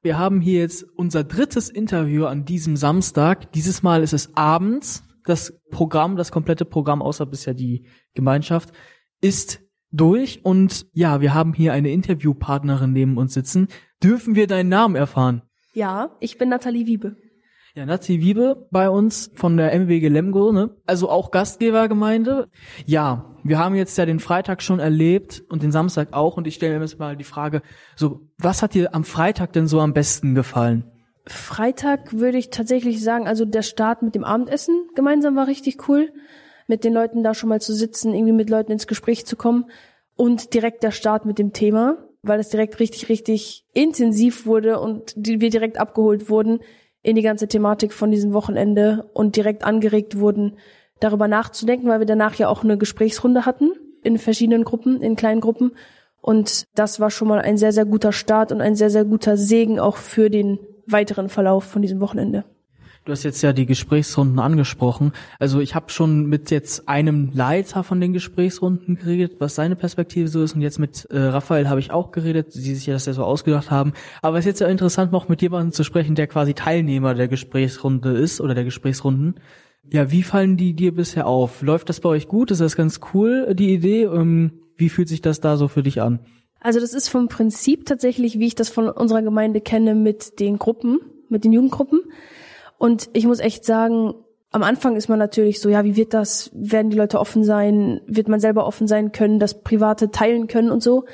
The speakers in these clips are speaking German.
Wir haben hier jetzt unser drittes Interview an diesem Samstag. Dieses Mal ist es abends. Das komplette Programm, außer bisher die Gemeinschaft, ist durch. Und ja, wir haben hier eine Interviewpartnerin neben uns sitzen. Dürfen wir deinen Namen erfahren? Ja, ich bin Nathalie Wiebe. Ja, Nathalie Wiebe bei uns von der MWG Lemgo, ne? Also auch Gastgebergemeinde. Ja, wir haben jetzt ja den Freitag schon erlebt und den Samstag auch. Und ich stelle mir jetzt mal die Frage, so, was hat dir am Freitag denn so am besten gefallen? Freitag würde ich tatsächlich sagen, also der Start mit dem Abendessen gemeinsam war richtig cool. Mit den Leuten da schon mal zu sitzen, irgendwie mit Leuten ins Gespräch zu kommen. Und direkt der Start mit dem Thema, weil es direkt richtig, richtig intensiv wurde und wir direkt abgeholt wurden in die ganze Thematik von diesem Wochenende und direkt angeregt wurden, darüber nachzudenken, weil wir danach ja auch eine Gesprächsrunde hatten in verschiedenen Gruppen, in kleinen Gruppen. Und das war schon mal ein sehr, sehr guter Start und ein sehr, sehr guter Segen auch für den weiteren Verlauf von diesem Wochenende. Du hast jetzt ja die Gesprächsrunden angesprochen. Also ich habe schon mit jetzt einem Leiter von den Gesprächsrunden geredet, was seine Perspektive so ist. Und jetzt mit Raphael habe ich auch geredet, die sich ja das ja so ausgedacht haben. Aber es ist jetzt ja interessant, noch mit jemandem zu sprechen, der quasi Teilnehmer der Gesprächsrunde ist oder der Gesprächsrunden. Ja, wie fallen die dir bisher auf? Läuft das bei euch gut? Ist das ganz cool, die Idee? Wie fühlt sich das da so für dich an? Also das ist vom Prinzip tatsächlich, wie ich das von unserer Gemeinde kenne, mit den Gruppen, mit den Jugendgruppen. Und ich muss echt sagen, am Anfang ist man natürlich so, ja, wie wird das? Werden die Leute offen sein? Wird man selber offen sein können, das Private teilen können und so?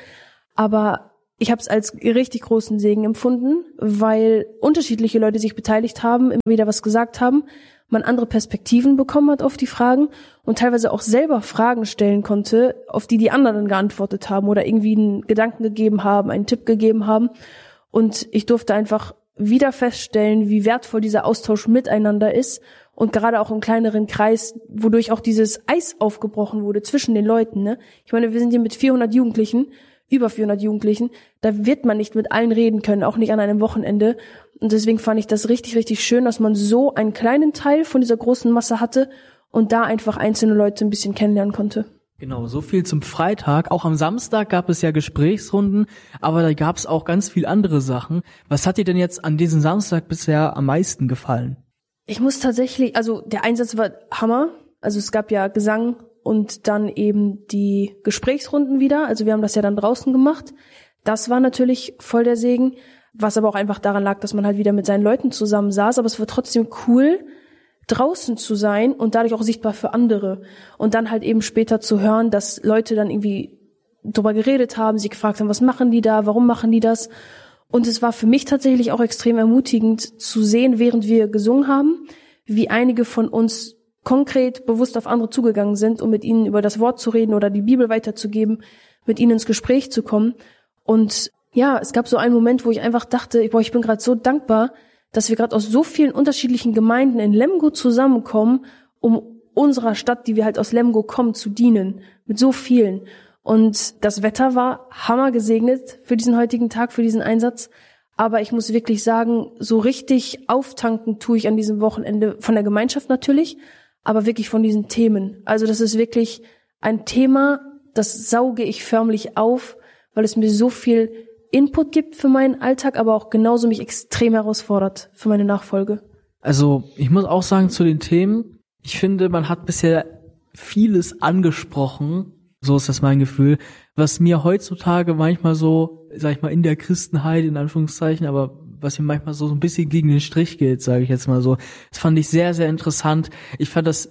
Aber ich habe es als richtig großen Segen empfunden, weil unterschiedliche Leute sich beteiligt haben, immer wieder was gesagt haben, man andere Perspektiven bekommen hat auf die Fragen und teilweise auch selber Fragen stellen konnte, auf die die anderen dann geantwortet haben oder irgendwie einen Gedanken gegeben haben, einen Tipp gegeben haben. Und ich durfte einfach wieder feststellen, wie wertvoll dieser Austausch miteinander ist und gerade auch im kleineren Kreis, wodurch auch dieses Eis aufgebrochen wurde zwischen den Leuten, ne? Ich meine, wir sind hier mit 400 Jugendlichen, über 400 Jugendlichen, da wird man nicht mit allen reden können, auch nicht an einem Wochenende. Und deswegen fand ich das richtig, richtig schön, dass man so einen kleinen Teil von dieser großen Masse hatte und da einfach einzelne Leute ein bisschen kennenlernen konnte. Genau, so viel zum Freitag. Auch am Samstag gab es ja Gesprächsrunden, aber da gab es auch ganz viel andere Sachen. Was hat dir denn jetzt an diesem Samstag bisher am meisten gefallen? Ich muss tatsächlich, also der Einsatz war Hammer. Also es gab ja Gesang und dann eben die Gesprächsrunden wieder. Also wir haben das ja dann draußen gemacht. Das war natürlich voll der Segen, was aber auch einfach daran lag, dass man halt wieder mit seinen Leuten zusammen saß. Aber es war trotzdem cool, draußen zu sein und dadurch auch sichtbar für andere. Und dann halt eben später zu hören, dass Leute dann irgendwie drüber geredet haben, sie gefragt haben, was machen die da, warum machen die das? Und es war für mich tatsächlich auch extrem ermutigend zu sehen, während wir gesungen haben, wie einige von uns konkret bewusst auf andere zugegangen sind, um mit ihnen über das Wort zu reden oder die Bibel weiterzugeben, mit ihnen ins Gespräch zu kommen. Und ja, es gab so einen Moment, wo ich einfach dachte, ich bin gerade so dankbar, dass wir gerade aus so vielen unterschiedlichen Gemeinden in Lemgo zusammenkommen, um unserer Stadt, die wir halt aus Lemgo kommen, zu dienen. Mit so vielen. Und das Wetter war hammergesegnet für diesen heutigen Tag, für diesen Einsatz. Aber ich muss wirklich sagen, so richtig auftanken tue ich an diesem Wochenende von der Gemeinschaft natürlich, aber wirklich von diesen Themen. Also das ist wirklich ein Thema, das sauge ich förmlich auf, weil es mir so viel Input gibt für meinen Alltag, aber auch genauso mich extrem herausfordert für meine Nachfolge. Also ich muss auch sagen zu den Themen, ich finde, man hat bisher vieles angesprochen, so ist das mein Gefühl, was mir heutzutage manchmal so, sag ich mal, in der Christenheit, in Anführungszeichen, aber was mir manchmal so ein bisschen gegen den Strich geht, sage ich jetzt mal so. Das fand ich sehr, sehr interessant. Ich fand das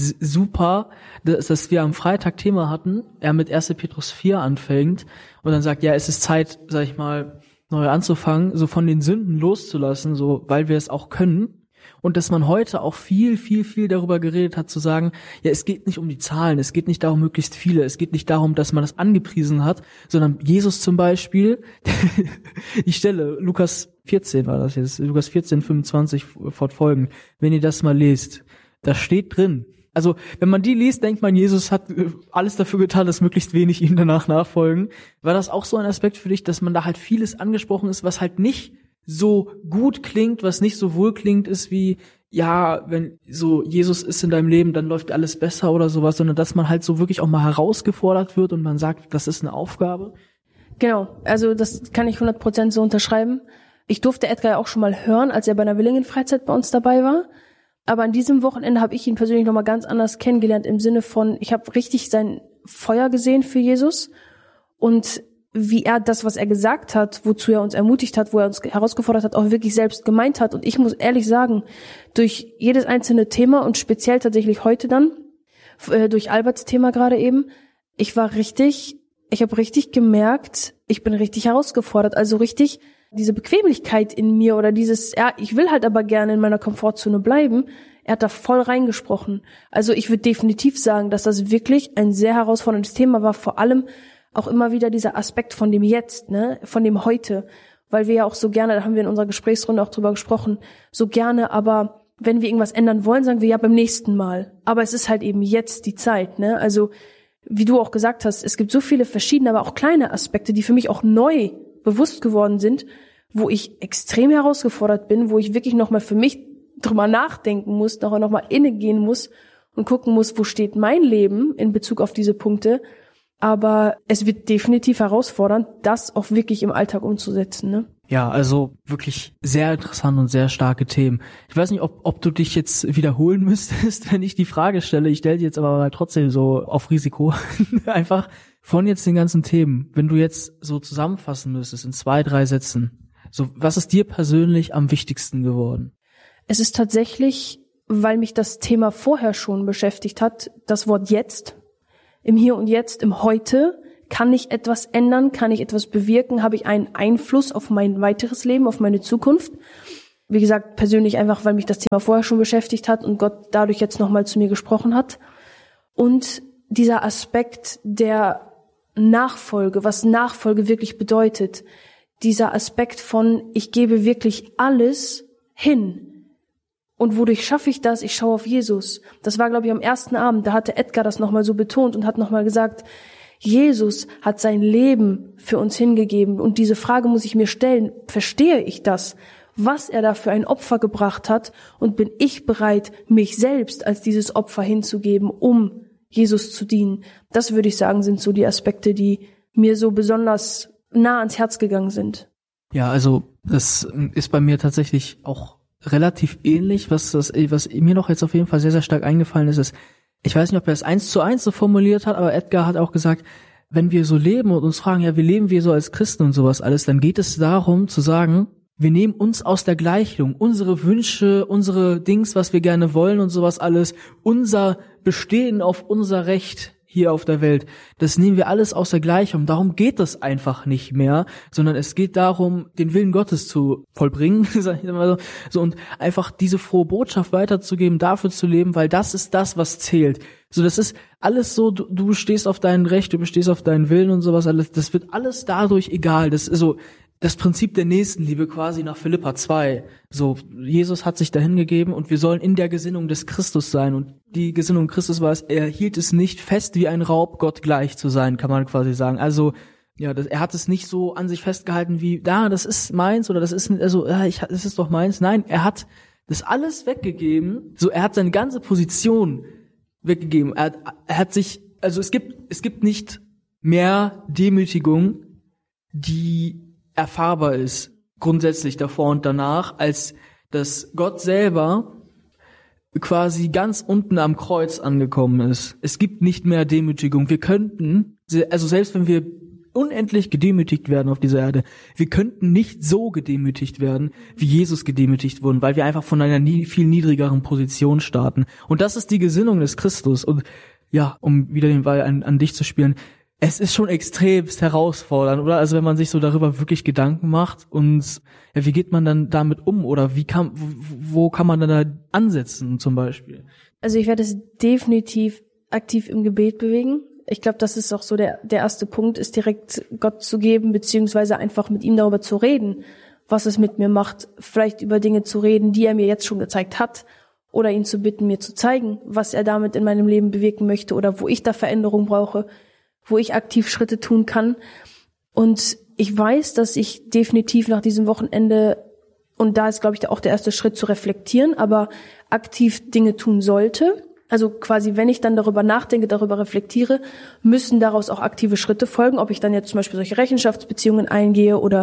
super, dass wir am Freitag Thema hatten, er mit 1. Petrus 4 anfängt und dann sagt, ja, es ist Zeit, sag ich mal, neu anzufangen, so von den Sünden loszulassen, so, weil wir es auch können. Und dass man heute auch viel darüber geredet hat, zu sagen, ja, es geht nicht um die Zahlen, es geht nicht darum, möglichst viele, es geht nicht darum, dass man das angepriesen hat, sondern Jesus zum Beispiel, die Stelle, Lukas 14 war das jetzt, Lukas 14, 25 fortfolgend, wenn ihr das mal lest, da steht drin, also wenn man die liest, denkt man, Jesus hat alles dafür getan, dass möglichst wenig ihm danach nachfolgen. War das auch so ein Aspekt für dich, dass man da halt vieles angesprochen ist, was halt nicht so gut klingt, was nicht so wohl klingt, ist wie, ja, wenn so Jesus ist in deinem Leben, dann läuft alles besser oder sowas, sondern dass man halt so wirklich auch mal herausgefordert wird und man sagt, das ist eine Aufgabe? Genau, also das kann ich 100% so unterschreiben. Ich durfte Edgar ja auch schon mal hören, als er bei einer Willingen-Freizeit bei uns dabei war. Aber an diesem Wochenende habe ich ihn persönlich nochmal ganz anders kennengelernt, im Sinne von, ich habe richtig sein Feuer gesehen für Jesus und wie er das, was er gesagt hat, wozu er uns ermutigt hat, wo er uns herausgefordert hat, auch wirklich selbst gemeint hat. Und ich muss ehrlich sagen, durch jedes einzelne Thema und speziell tatsächlich heute dann, durch Alberts Thema gerade eben, ich habe richtig gemerkt, ich bin richtig herausgefordert, also richtig diese Bequemlichkeit in mir oder dieses, ja, ich will halt aber gerne in meiner Komfortzone bleiben, er hat da voll reingesprochen. Also ich würde definitiv sagen, dass das wirklich ein sehr herausforderndes Thema war, vor allem auch immer wieder dieser Aspekt von dem Jetzt, ne, von dem Heute, weil wir ja auch so gerne, da haben wir in unserer Gesprächsrunde auch drüber gesprochen, so gerne, aber wenn wir irgendwas ändern wollen, sagen wir ja beim nächsten Mal. Aber es ist halt eben jetzt die Zeit, ne, also wie du auch gesagt hast, es gibt so viele verschiedene, aber auch kleine Aspekte, die für mich auch neu bewusst geworden sind, wo ich extrem herausgefordert bin, wo ich wirklich nochmal für mich drüber nachdenken muss, nochmal innegehen muss und gucken muss, wo steht mein Leben in Bezug auf diese Punkte. Aber es wird definitiv herausfordernd, das auch wirklich im Alltag umzusetzen, ne? Ja, also wirklich sehr interessant und sehr starke Themen. Ich weiß nicht, ob du dich jetzt wiederholen müsstest, wenn ich die Frage stelle. Ich stelle die jetzt aber mal trotzdem so auf Risiko. Einfach von jetzt den ganzen Themen. Wenn du jetzt so zusammenfassen müsstest in 2, 3 Sätzen, so was ist dir persönlich am wichtigsten geworden? Es ist tatsächlich, weil mich das Thema vorher schon beschäftigt hat, das Wort jetzt. Im Hier und Jetzt, im Heute. Kann ich etwas ändern? Kann ich etwas bewirken? Habe ich einen Einfluss auf mein weiteres Leben, auf meine Zukunft? Wie gesagt, persönlich einfach, weil mich das Thema vorher schon beschäftigt hat und Gott dadurch jetzt nochmal zu mir gesprochen hat. Und dieser Aspekt der Nachfolge, was Nachfolge wirklich bedeutet. Dieser Aspekt von, ich gebe wirklich alles hin. Und wodurch schaffe ich das? Ich schaue auf Jesus. Das war, glaube ich, am ersten Abend. Da hatte Edgar das nochmal so betont und hat nochmal gesagt, Jesus hat sein Leben für uns hingegeben. Und diese Frage muss ich mir stellen, verstehe ich das? Was er da für ein Opfer gebracht hat? Und bin ich bereit, mich selbst als dieses Opfer hinzugeben, um Jesus zu dienen? Das würde ich sagen, sind so die Aspekte, die mir so besonders nah ans Herz gegangen sind. Ja, also das ist bei mir tatsächlich auch relativ ähnlich. Was mir noch jetzt auf jeden Fall sehr, sehr stark eingefallen ist, ich weiß nicht, ob er es 1:1 so formuliert hat, aber Edgar hat auch gesagt, wenn wir so leben und uns fragen, ja, wie leben wir so als Christen und sowas alles, dann geht es darum zu sagen, wir nehmen uns aus der Gleichung, unsere Wünsche, unsere Dings, was wir gerne wollen und sowas alles, unser Bestehen auf unser Recht hier auf der Welt, das nehmen wir alles aus der Gleichung. Darum geht es einfach nicht mehr, sondern es geht darum, den Willen Gottes zu vollbringen, sag ich mal so, und einfach diese frohe Botschaft weiterzugeben, dafür zu leben, weil das ist das, was zählt. So, das ist alles so, du bestehst auf dein Recht, du bestehst auf deinen Willen und sowas alles, das wird alles dadurch egal. Das ist so das Prinzip der Nächstenliebe quasi nach Philipper 2. So, Jesus hat sich dahin gegeben und wir sollen in der Gesinnung des Christus sein. Und die Gesinnung Christus war es, er hielt es nicht fest wie ein Raub, Gott gleich zu sein, kann man quasi sagen. Also, ja, er hat es nicht so an sich festgehalten wie, das ist meins oder das ist, also, das ist doch meins. Nein, er hat das alles weggegeben. So, er hat seine ganze Position weggegeben. Er hat sich, also es gibt nicht mehr Demütigung, die erfahrbar ist, grundsätzlich davor und danach, als dass Gott selber quasi ganz unten am Kreuz angekommen ist. Es gibt nicht mehr Demütigung. Wir könnten, also selbst wenn wir unendlich gedemütigt werden auf dieser Erde, wir könnten nicht so gedemütigt werden, wie Jesus gedemütigt wurden, weil wir einfach von einer viel niedrigeren Position starten. Und das ist die Gesinnung des Christus. Und ja, um wieder den Ball an dich zu spielen, es ist schon extremst herausfordernd, oder? Also wenn man sich so darüber wirklich Gedanken macht und ja, wie geht man dann damit um oder wo kann man dann da ansetzen zum Beispiel? Also ich werde es definitiv aktiv im Gebet bewegen. Ich glaube, das ist auch so der erste Punkt, ist direkt Gott zu geben, beziehungsweise einfach mit ihm darüber zu reden, was es mit mir macht, vielleicht über Dinge zu reden, die er mir jetzt schon gezeigt hat, oder ihn zu bitten, mir zu zeigen, was er damit in meinem Leben bewirken möchte oder wo ich da Veränderung brauche, wo ich aktiv Schritte tun kann. Und ich weiß, dass ich definitiv nach diesem Wochenende, und da ist, glaube ich, auch der erste Schritt zu reflektieren, aber aktiv Dinge tun sollte. Also quasi, wenn ich dann darüber nachdenke, darüber reflektiere, müssen daraus auch aktive Schritte folgen, ob ich dann jetzt zum Beispiel solche Rechenschaftsbeziehungen eingehe oder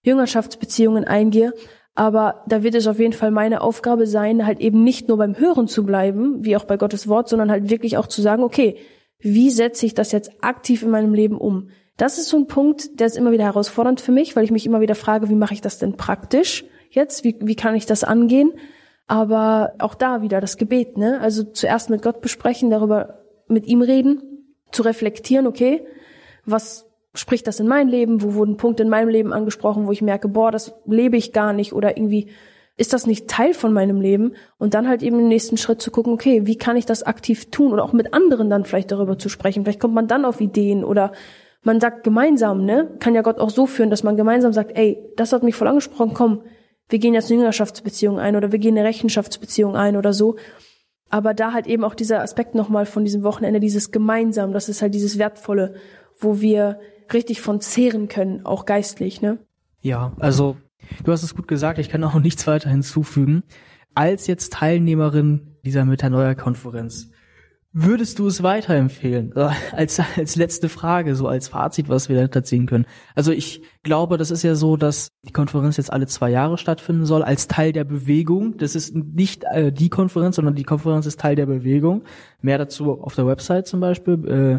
Jüngerschaftsbeziehungen eingehe. Aber da wird es auf jeden Fall meine Aufgabe sein, halt eben nicht nur beim Hören zu bleiben, wie auch bei Gottes Wort, sondern halt wirklich auch zu sagen, okay, wie setze ich das jetzt aktiv in meinem Leben um? Das ist so ein Punkt, der ist immer wieder herausfordernd für mich, weil ich mich immer wieder frage, wie mache ich das denn praktisch jetzt? Wie kann ich das angehen? Aber auch da wieder das Gebet, ne? Also zuerst mit Gott besprechen, darüber mit ihm reden, zu reflektieren, okay, was spricht das in mein Leben? Wo wurden Punkte in meinem Leben angesprochen, wo ich merke, boah, das lebe ich gar nicht oder irgendwie ist das nicht Teil von meinem Leben? Und dann halt eben im nächsten Schritt zu gucken, okay, wie kann ich das aktiv tun oder auch mit anderen dann vielleicht darüber zu sprechen? Vielleicht kommt man dann auf Ideen oder man sagt gemeinsam, ne? Kann ja Gott auch so führen, dass man gemeinsam sagt, ey, das hat mich voll angesprochen, komm, wir gehen jetzt eine Jüngerschaftsbeziehung ein oder wir gehen eine Rechenschaftsbeziehung ein oder so. Aber da halt eben auch dieser Aspekt nochmal von diesem Wochenende, dieses Gemeinsam, das ist halt dieses Wertvolle, wo wir richtig von zehren können, auch geistlich, ne? Ja, also du hast es gut gesagt, ich kann auch nichts weiter hinzufügen. Als jetzt Teilnehmerin dieser Metanoia-Konferenz, würdest du es weiterempfehlen? Als letzte Frage, so als Fazit, was wir da ziehen können. Also ich glaube, das ist ja so, dass die Konferenz jetzt alle 2 Jahre stattfinden soll, als Teil der Bewegung. Das ist nicht die Konferenz, sondern die Konferenz ist Teil der Bewegung. Mehr dazu auf der Website zum Beispiel,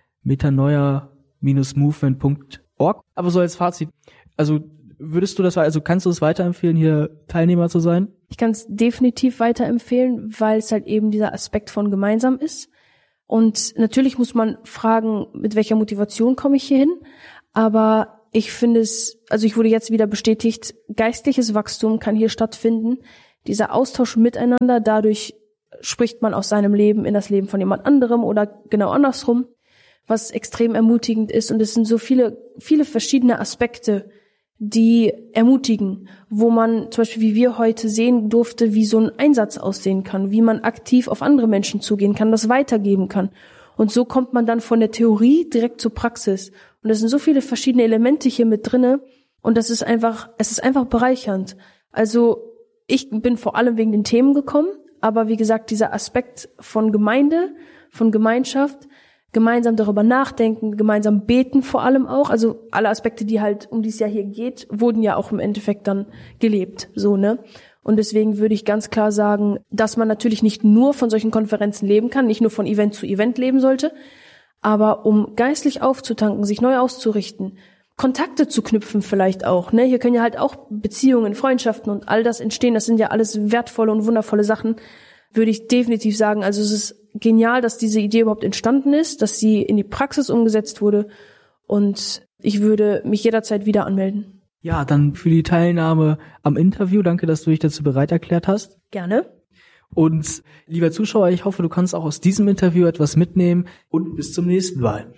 metanoia-movement.org. Aber so als Fazit, also kannst du es weiterempfehlen, hier Teilnehmer zu sein? Ich kann es definitiv weiterempfehlen, weil es halt eben dieser Aspekt von gemeinsam ist. Und natürlich muss man fragen, mit welcher Motivation komme ich hier hin? Aber ich finde ich wurde jetzt wieder bestätigt, geistliches Wachstum kann hier stattfinden. Dieser Austausch miteinander, dadurch spricht man aus seinem Leben in das Leben von jemand anderem oder genau andersrum, was extrem ermutigend ist. Und es sind so viele, viele verschiedene Aspekte, die ermutigen, wo man zum Beispiel, wie wir heute sehen durfte, wie so ein Einsatz aussehen kann, wie man aktiv auf andere Menschen zugehen kann, das weitergeben kann. Und so kommt man dann von der Theorie direkt zur Praxis. Und es sind so viele verschiedene Elemente hier mit drinne. Und es ist einfach bereichernd. Also ich bin vor allem wegen den Themen gekommen, aber wie gesagt, dieser Aspekt von Gemeinde, von Gemeinschaft, gemeinsam darüber nachdenken, gemeinsam beten vor allem auch. Also alle Aspekte, die halt um dieses Jahr hier geht, wurden ja auch im Endeffekt dann gelebt, so, ne? Und deswegen würde ich ganz klar sagen, dass man natürlich nicht nur von solchen Konferenzen leben kann, nicht nur von Event zu Event leben sollte, aber um geistlich aufzutanken, sich neu auszurichten, Kontakte zu knüpfen vielleicht auch, ne? Hier können ja halt auch Beziehungen, Freundschaften und all das entstehen. Das sind ja alles wertvolle und wundervolle Sachen, würde ich definitiv sagen. Also es ist genial, dass diese Idee überhaupt entstanden ist, dass sie in die Praxis umgesetzt wurde und ich würde mich jederzeit wieder anmelden. Ja, dann für die Teilnahme am Interview. Danke, dass du dich dazu bereit erklärt hast. Gerne. Und lieber Zuschauer, ich hoffe, du kannst auch aus diesem Interview etwas mitnehmen und bis zum nächsten Mal.